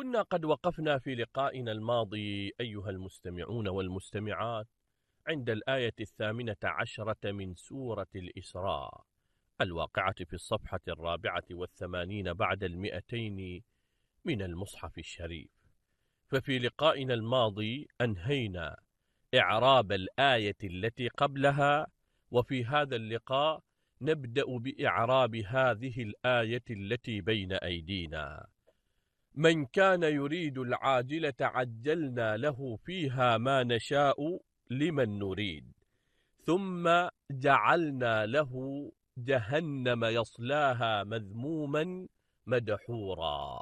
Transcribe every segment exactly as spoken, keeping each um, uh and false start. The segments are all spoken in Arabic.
كنا قد وقفنا في لقائنا الماضي أيها المستمعون والمستمعات عند الآية الثامنة عشرة من سورة الإسراء الواقعة في الصفحة الرابعة والثمانين بعد المئتين من المصحف الشريف. ففي لقائنا الماضي أنهينا إعراب الآية التي قبلها، وفي هذا اللقاء نبدأ بإعراب هذه الآية التي بين أيدينا. من كان يريد العاجلة عجلنا له فيها ما نشاء لمن نريد ثم جعلنا له جهنم يصلاها مذموما مدحورا.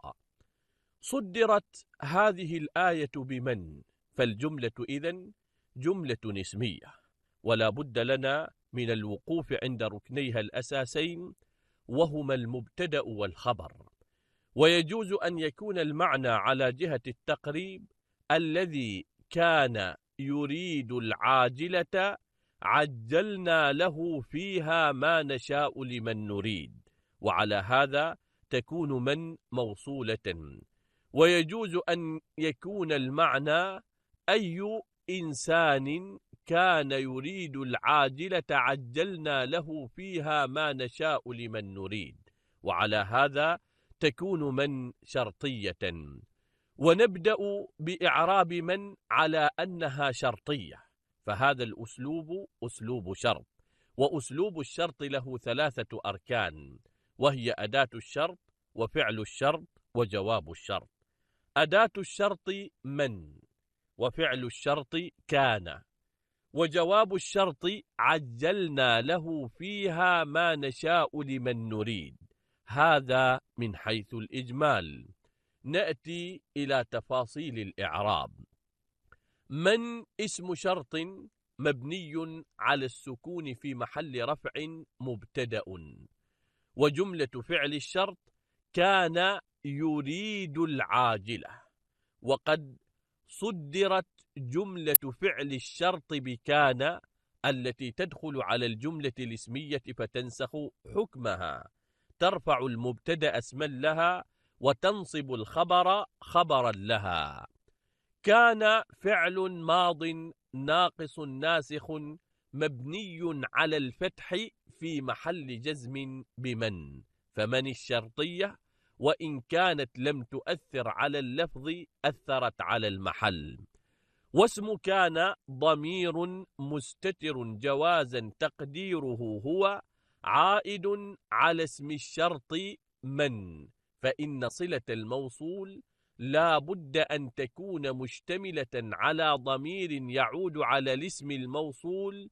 صدرت هذه الآية بمن، فالجملة إذن جملة اسمية، ولا بد لنا من الوقوف عند ركنيها الأساسين وهما المبتدأ والخبر. ويجوز أن يكون المعنى على جهة التقريب الذي كان يريد العاجلة عجلنا له فيها ما نشاء لمن نريد، وعلى هذا تكون من موصولة. ويجوز أن يكون المعنى أي إنسان كان يريد العاجلة عجلنا له فيها ما نشاء لمن نريد، وعلى هذا تكون من شرطية. ونبدأ بإعراب من على أنها شرطية، فهذا الأسلوب أسلوب شرط، وأسلوب الشرط له ثلاثة أركان، وهي أداة الشرط وفعل الشرط وجواب الشرط. أداة الشرط من، وفعل الشرط كان، وجواب الشرط عجلنا له فيها ما نشاء لمن نريد. هذا من حيث الإجمال. نأتي إلى تفاصيل الإعراب. من اسم شرط مبني على السكون في محل رفع مبتدأ، وجملة فعل الشرط كان يريد العاجلة، وقد صدرت جملة فعل الشرط بكان التي تدخل على الجملة الاسمية فتنسخ حكمها، ترفع المبتدأ اسما لها وتنصب الخبر خبرا لها. كان فعل ماض ناقص ناسخ مبني على الفتح في محل جزم بمن، فمن الشرطية وإن كانت لم تؤثر على اللفظ أثرت على المحل. واسم كان ضمير مستتر جوازا تقديره هو عائد على اسم الشرط من، فإن صلة الموصول لا بد أن تكون مشتملة على ضمير يعود على الاسم الموصول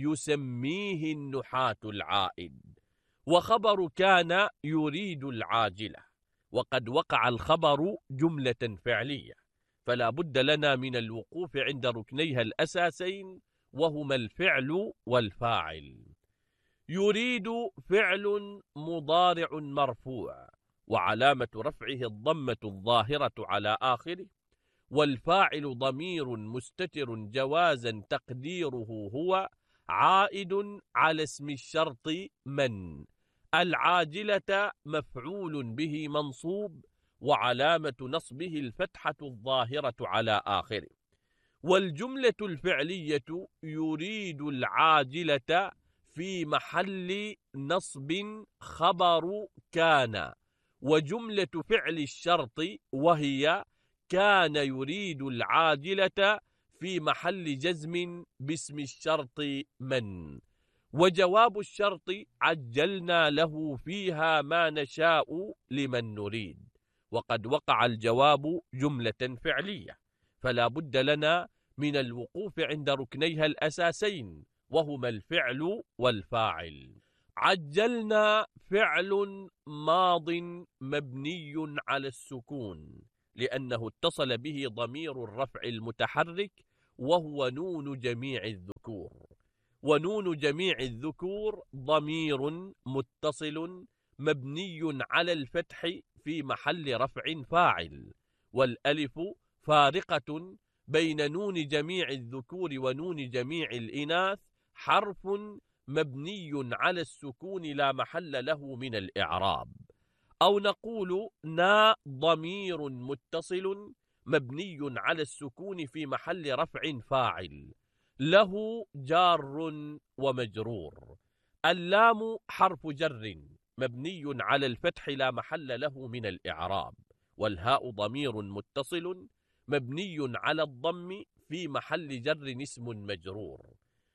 يسميه النحاة العائد. وخبر كان يريد العاجلة، وقد وقع الخبر جملة فعلية، فلا بد لنا من الوقوف عند ركنيها الأساسين وهما الفعل والفاعل. يريد فعل مضارع مرفوع وعلامة رفعه الضمة الظاهرة على آخره، والفاعل ضمير مستتر جوازا تقديره هو عائد على اسم الشرط من. العاجلة مفعول به منصوب وعلامة نصبه الفتحة الظاهرة على آخره. والجملة الفعلية يريد العاجلة في محل نصب خبر كان، وجملة فعل الشرط وهي كان يريد العاجلة في محل جزم باسم الشرط من. وجواب الشرط عجلنا له فيها ما نشاء لمن نريد، وقد وقع الجواب جملة فعلية، فلا بد لنا من الوقوف عند ركنيها الأساسين وهما الفعل والفاعل. عجلنا فعل ماض مبني على السكون لأنه اتصل به ضمير الرفع المتحرك وهو نون جميع الذكور، ونون جميع الذكور ضمير متصل مبني على الفتح في محل رفع فاعل، والألف فارقة بين نون جميع الذكور ونون جميع الإناث حرف مبني على السكون لا محل له من الإعراب. أو نقول نا ضمير متصل مبني على السكون في محل رفع فاعل، له جار ومجرور. اللام حرف جر مبني على الفتح لا محل له من الإعراب، والهاء ضمير متصل مبني على الضم في محل جر اسم مجرور.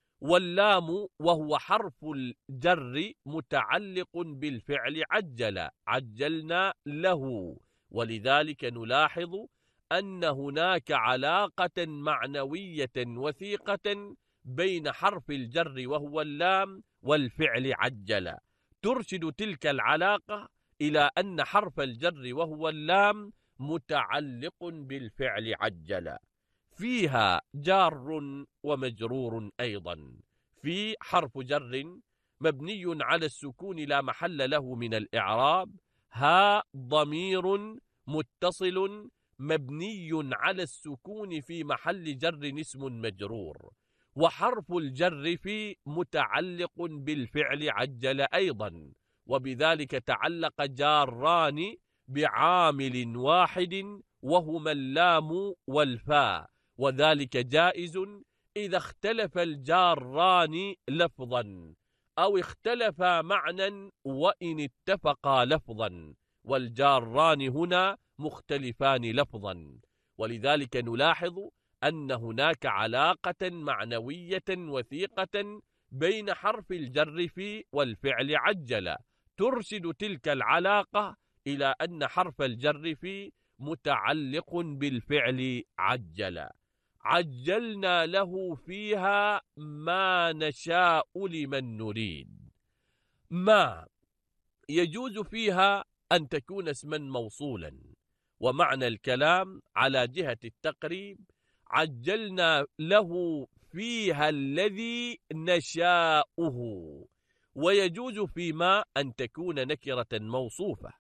واللام وهو حرف الجر متعلق بالفعل عجل، عجلنا له، ولذلك نلاحظ أن هناك علاقة معنوية وثيقة بين حرف الجر وهو اللام والفعل عجل، ترشد تلك العلاقة إلى أن حرف الجر وهو اللام متعلق بالفعل عجل. فيها جار ومجرور أيضا. في حرف جر مبني على السكون لا محل له من الإعراب، ها ضمير متصل مبني على السكون في محل جر اسم مجرور. وحرف الجر في متعلق بالفعل عجل أيضا، وبذلك تعلق جاران بعامل واحد وهما اللام والفاء، وذلك جائز إذا اختلف الجاران لفظا أو اختلفا معنى وإن اتفقا لفظا، والجاران هنا مختلفان لفظا. ولذلك نلاحظ أن هناك علاقة معنوية وثيقة بين حرف الجر في والفعل عجل، ترشد تلك العلاقة إلى أن حرف الجر في متعلق بالفعل عجل. عجلنا له فيها ما نشاء لمن نريد. ما يجوز فيها أن تكون اسما موصولا، ومعنى الكلام على جهة التقريب عجلنا له فيها الذي نشاؤه. ويجوز فيما أن تكون نكرة موصوفة،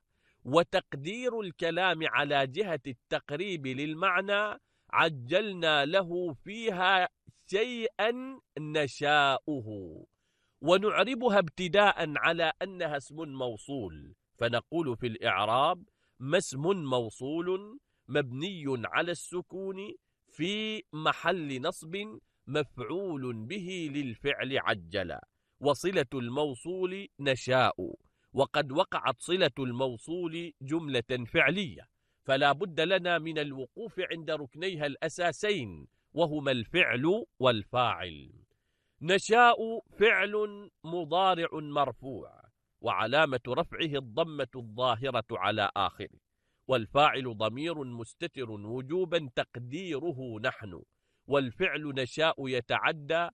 وتقدير الكلام على جهة التقريب للمعنى عجلنا له فيها شيئا نشاؤه، ونعربها ابتداء على أنها اسم موصول، فنقول في الإعراب: ما اسم موصول مبني على السكون في محل نصب مفعول به للفعل عجل، وصلة الموصول نشاء. وقد وقعت صلة الموصول جملة فعلية، فلا بد لنا من الوقوف عند ركنيها الأساسين، وهما الفعل والفاعل. نشاء فعل مضارع مرفوع، وعلامة رفعه الضمة الظاهرة على آخره، والفاعل ضمير مستتر وجوبا تقديره نحن، والفعل نشاء يتعدى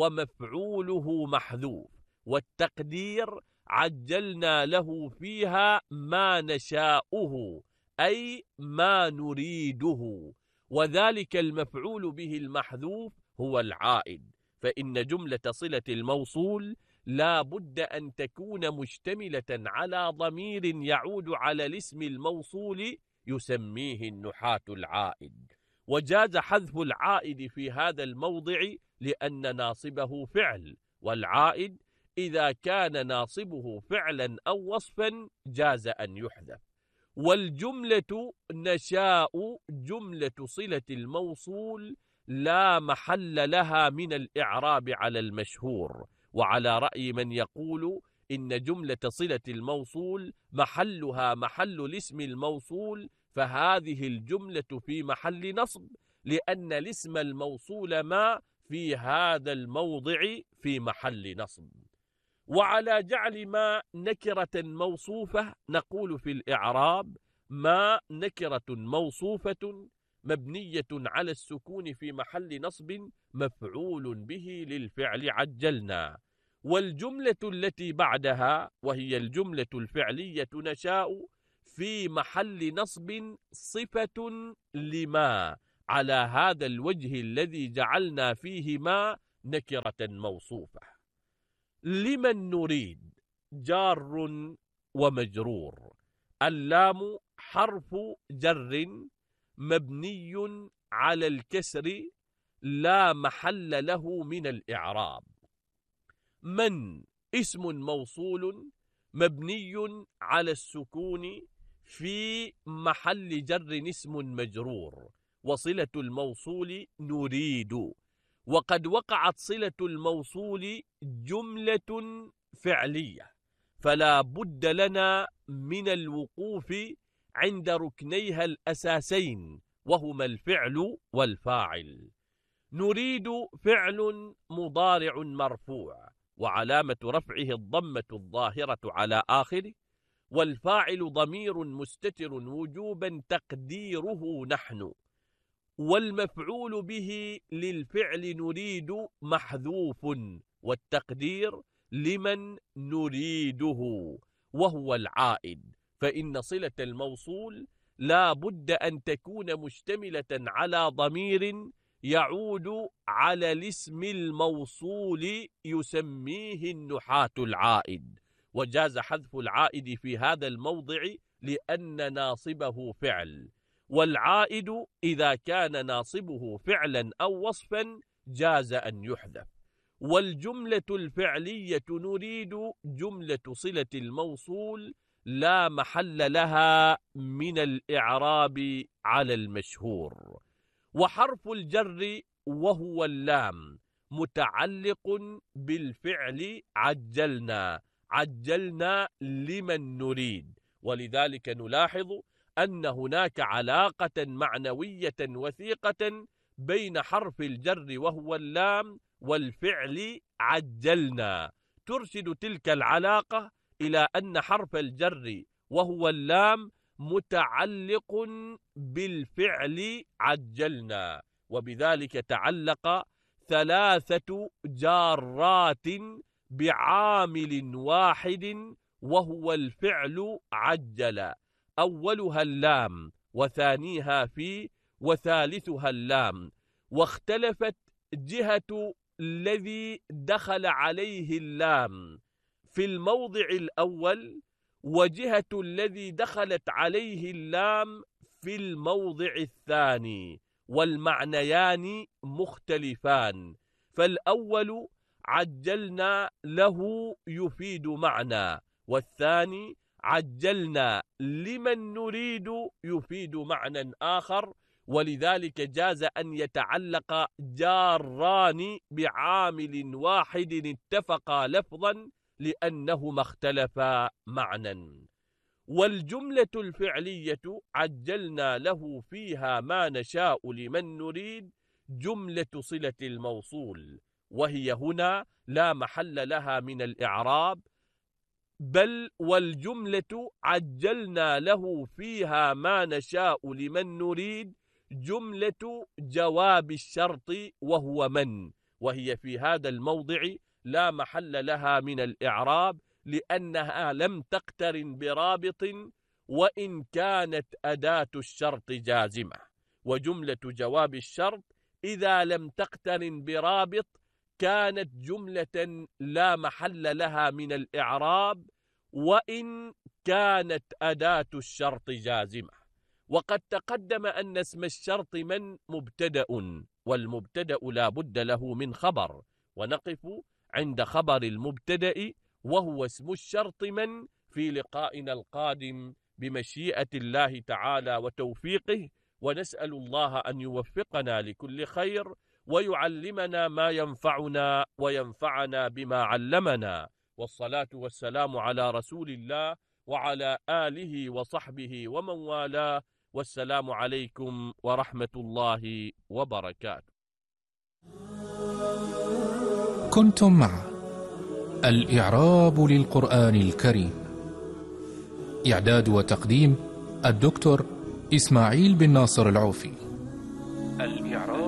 ومفعوله محذوف، والتقدير عجلنا له فيها ما نشاؤه أي ما نريده، وذلك المفعول به المحذوف هو العائد، فإن جملة صلة الموصول لا بد أن تكون مشتملة على ضمير يعود على الاسم الموصول يسميه النحاة العائد. وجاز حذف العائد في هذا الموضع لأن ناصبه فعل، والعائد إذا كان ناصبه فعلا أو وصفا جاز أن يحذف. والجملة نشاء جملة صلة الموصول لا محل لها من الإعراب على المشهور، وعلى رأي من يقول إن جملة صلة الموصول محلها محل الاسم الموصول، فهذه الجملة في محل نصب، لأن الاسم الموصول ما في هذا الموضع في محل نصب. وعلى جعل ما نكرة موصوفة نقول في الإعراب: ما نكرة موصوفة مبنية على السكون في محل نصب مفعول به للفعل عجلنا. والجملة التي بعدها وهي الجملة الفعلية نشاء في محل نصب صفة لما، على هذا الوجه الذي جعلنا فيه ما نكرة موصوفة. لمن نريد جار ومجرور. اللام حرف جر مبني على الكسر لا محل له من الإعراب. من اسم موصول مبني على السكون في محل جر اسم مجرور، وصلة الموصول نريد. وقد وقعت صلة الموصول جملة فعلية، فلا بد لنا من الوقوف عند ركنيها الأساسين، وهما الفعل والفاعل. نريد فعل مضارع مرفوع، وعلامة رفعه الضمة الظاهرة على آخره، والفاعل ضمير مستتر وجوبا تقديره نحن، والمفعول به للفعل نريد محذوف، والتقدير لمن نريده وهو العائد، فإن صلة الموصول لا بد أن تكون مشتملة على ضمير يعود على الاسم الموصول يسميه النحاة العائد. وجاز حذف العائد في هذا الموضع لأن ناصبه فعل، والعائد إذا كان ناصبه فعلا أو وصفا جاز أن يحذف. والجملة الفعلية نريد جملة صلة الموصول لا محل لها من الإعراب على المشهور. وحرف الجر وهو اللام متعلق بالفعل عجلنا، عجلنا لمن نريد، ولذلك نلاحظ أن هناك علاقة معنوية وثيقة بين حرف الجر وهو اللام والفعل عجلنا، ترشد تلك العلاقة إلى أن حرف الجر وهو اللام متعلق بالفعل عجلنا، وبذلك تعلق ثلاثة جارات بعامل واحد وهو الفعل عجل، أولها اللام، وثانيها في، وثالثها اللام، واختلفت جهة الذي دخل عليه اللام في الموضع الأول، وجهة الذي دخلت عليه اللام في الموضع الثاني، والمعنيان مختلفان. فالأول عجلنا له يفيد معنى، والثاني عجلنا لمن نريد يفيد معنى آخر، ولذلك جاز أن يتعلق جاران بعامل واحد اتفقا لفظا لأنهما اختلفا معنى. والجملة الفعلية عجلنا له فيها ما نشاء لمن نريد جملة صلة الموصول، وهي هنا لا محل لها من الإعراب، بل والجملة عجلنا له فيها ما نشاء لمن نريد جملة جواب الشرط وهو من، وهي في هذا الموضع لا محل لها من الإعراب لأنها لم تقترن برابط وإن كانت أداة الشرط جازمة. وجملة جواب الشرط إذا لم تقترن برابط كانت جملة لا محل لها من الإعراب وإن كانت أداة الشرط جازمة. وقد تقدم أن اسم الشرط من مبتدأ، والمبتدأ لا بد له من خبر، ونقف عند خبر المبتدأ وهو اسم الشرط من في لقائنا القادم بمشيئة الله تعالى وتوفيقه، ونسأل الله أن يوفقنا لكل خير ويعلمنا ما ينفعنا وينفعنا بما علمنا، والصلاة والسلام على رسول الله وعلى آله وصحبه ومن والاه، والسلام عليكم ورحمة الله وبركاته. كنتم مع الإعراب للقرآن الكريم، إعداد وتقديم الدكتور إسماعيل بن ناصر العوفي. الإعراب